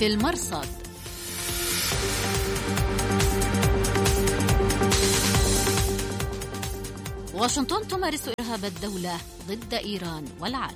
في المرصد. واشنطن تمارس إرهاب الدولة ضد إيران والعالم.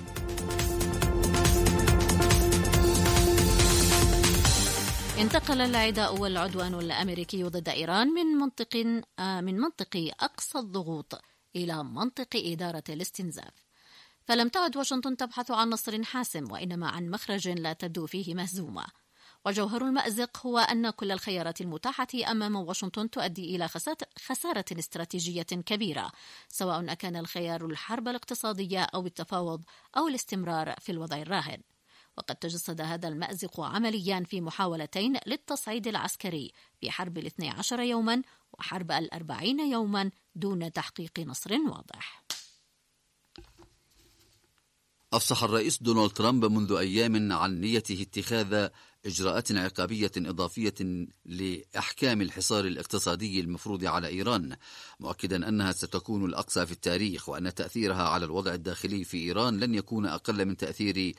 انتقل العداء والعدوان الأمريكي ضد إيران من منطق أقصى الضغوط إلى منطق إدارة الاستنزاف، فلم تعد واشنطن تبحث عن نصر حاسم، وإنما عن مخرج لا تبدو فيه مهزومة. وجوهر المأزق هو أن كل الخيارات المتاحة أمام واشنطن تؤدي إلى خسارة استراتيجية كبيرة، سواء كان الخيار الحرب الاقتصادية أو التفاوض أو الاستمرار في الوضع الراهن. وقد تجسد هذا المأزق عمليا في محاولتين للتصعيد العسكري في حرب 12 يوما وحرب 40 يوما دون تحقيق نصر واضح. أفصح الرئيس دونالد ترامب منذ أيام عن نيته اتخاذ إجراءات عقابية إضافية لإحكام الحصار الاقتصادي المفروض على إيران، مؤكدا أنها ستكون الأقصى في التاريخ، وأن تأثيرها على الوضع الداخلي في إيران لن يكون أقل من تأثير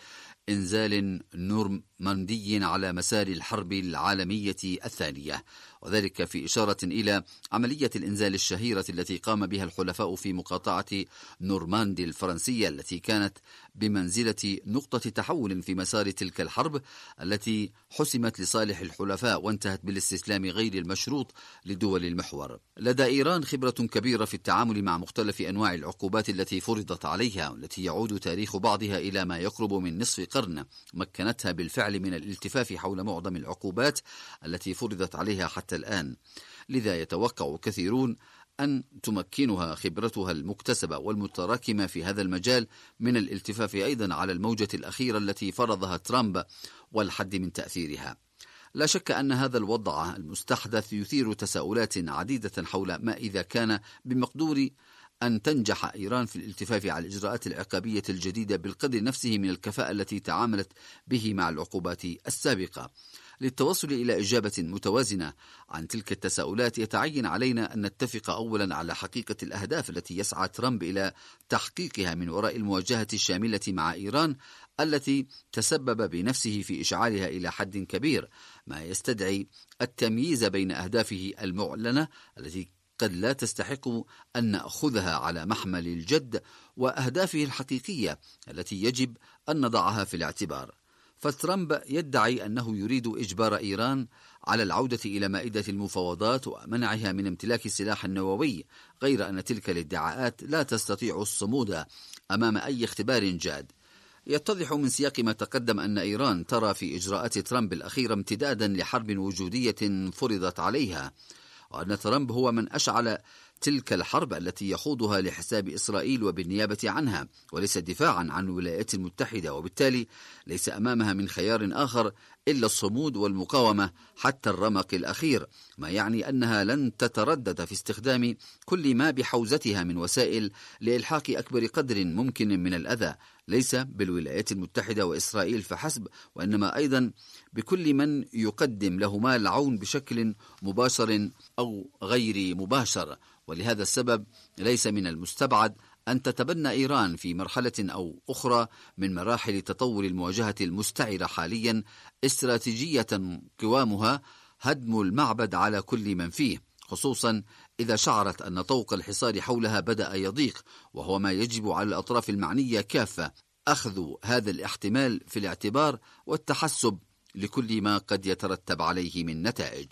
إنزال نورماندي على مسار الحرب العالمية الثانية، وذلك في إشارة إلى عملية الإنزال الشهيرة التي قام بها الحلفاء في مقاطعة نورماندي الفرنسية، التي كانت بمنزلة نقطة تحول في مسار تلك الحرب التي حسمت لصالح الحلفاء وانتهت بالاستسلام غير المشروط لدول المحور. لدى إيران خبرة كبيرة في التعامل مع مختلف أنواع العقوبات التي فرضت عليها، والتي يعود تاريخ بعضها إلى ما يقرب من نصف قرن، مكنتها بالفعل من الالتفاف حول معظم العقوبات التي فرضت عليها حتى الآن. لذا يتوقع كثيرون أن تمكنها خبرتها المكتسبة والمتراكمة في هذا المجال من الالتفاف أيضا على الموجة الأخيرة التي فرضها ترامب والحد من تأثيرها. لا شك أن هذا الوضع المستحدث يثير تساؤلات عديدة حول ما إذا كان بمقدور أن تنجح إيران في الالتفاف على الإجراءات العقابية الجديدة بالقدر نفسه من الكفاءة التي تعاملت به مع العقوبات السابقة. للتوصل إلى إجابة متوازنة عن تلك التساؤلات يتعين علينا أن نتفق أولا على حقيقة الأهداف التي يسعى ترامب إلى تحقيقها من وراء المواجهة الشاملة مع إيران، التي تسبب بنفسه في إشعالها إلى حد كبير، ما يستدعي التمييز بين أهدافه المعلنة التي قد لا تستحق أن نأخذها على محمل الجد، وأهدافه الحقيقية التي يجب أن نضعها في الاعتبار. فترامب يدعي أنه يريد إجبار إيران على العودة إلى مائدة المفاوضات ومنعها من امتلاك السلاح النووي، غير أن تلك الادعاءات لا تستطيع الصمود أمام أي اختبار جاد. يتضح من سياق ما تقدم أن إيران ترى في إجراءات ترامب الأخيرة امتدادا لحرب وجودية فرضت عليها، وأن ترامب هو من أشعل تلك الحرب التي يخوضها لحساب إسرائيل وبالنيابة عنها، وليس دفاعا عن الولايات المتحدة، وبالتالي ليس أمامها من خيار آخر إلا الصمود والمقاومة حتى الرمق الأخير، ما يعني أنها لن تتردد في استخدام كل ما بحوزتها من وسائل لإلحاق أكبر قدر ممكن من الأذى، ليس بالولايات المتحدة وإسرائيل فحسب، وإنما أيضا بكل من يقدم لهما العون بشكل مباشر أو غير مباشر. ولهذا السبب ليس من المستبعد أن تتبنى إيران في مرحلة أو أخرى من مراحل تطور المواجهة المستعرة حاليا استراتيجية قوامها هدم المعبد على كل من فيه، خصوصا إذا شعرت أن طوق الحصار حولها بدأ يضيق، وهو ما يجب على الأطراف المعنية كافة أخذ هذا الاحتمال في الاعتبار والتحسب لكل ما قد يترتب عليه من نتائج.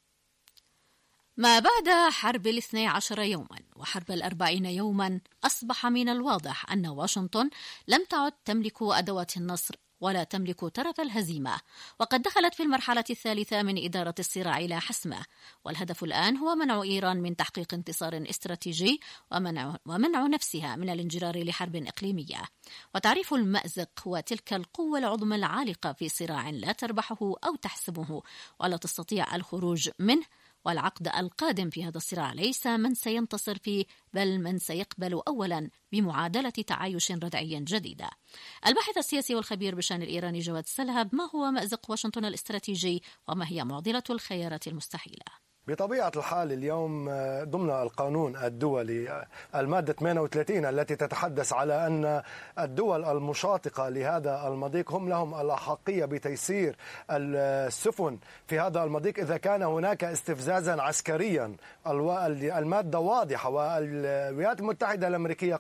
ما بعد حرب 12 يوما وحرب 40 يوما أصبح من الواضح أن واشنطن لم تعد تملك أدوات النصر ولا تملك طرف الهزيمة، وقد دخلت في المرحلة الثالثة من إدارة الصراع إلى حسمه، والهدف الآن هو منع إيران من تحقيق انتصار استراتيجي ومنع نفسها من الانجرار لحرب إقليمية. وتعريف المأزق هو تلك القوة العظمى العالقة في صراع لا تربحه أو تحسمه ولا تستطيع الخروج منه، والعقد القادم في هذا الصراع ليس من سينتصر فيه بل من سيقبل أولا بمعادلة تعايش ردعي جديدة. الباحث السياسي والخبير بالشأن الإيراني جواد سلهب، ما هو مأزق واشنطن الاستراتيجي وما هي معضلة الخيارات المستحيلة؟ بطبيعة الحال اليوم ضمن القانون الدولي المادة 38 التي تتحدث على أن الدول المشاطئة لهذا المضيق هم لهم الأحقية بتيسير السفن في هذا المضيق إذا كان هناك استفزازا عسكريا. المادة واضحة، والولايات المتحدة الأمريكية